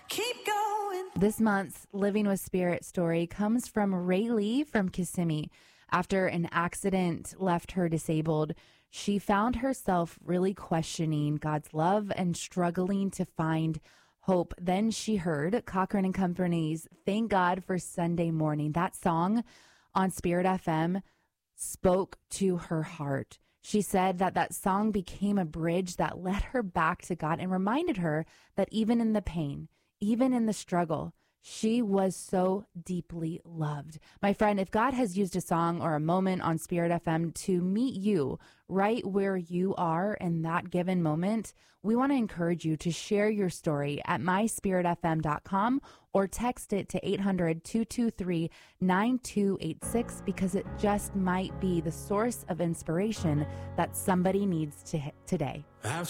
Keep going. This month's Living with Spirit story comes from Raylee from Kissimmee. After an accident left her disabled, she found herself really questioning God's love and struggling to find hope. Then she heard Cochran and Company's Thank God for Sunday Morning. That song on Spirit FM spoke to her heart. She said that song became a bridge that led her back to God and reminded her that even in the pain, even in the struggle, she was so deeply loved. My friend, if God has used a song or a moment on Spirit FM to meet you right where you are in that given moment, we want to encourage you to share your story at myspiritfm.com or text it to 800-223-9286 because it just might be the source of inspiration that somebody needs today. I've